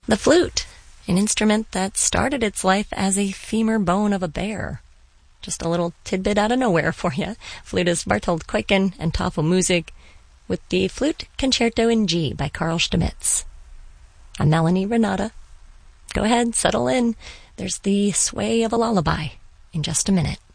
The flute, an instrument that started its life as a femur bone of a bear. Just a little tidbit out of nowhere for you. Flutist Bartold Kuiken and Tafel Music with the Flute Concerto in G by Carl Stamitz. I'm Melanie Renata. Go ahead, settle in. There's the sway of a lullaby in just a minute.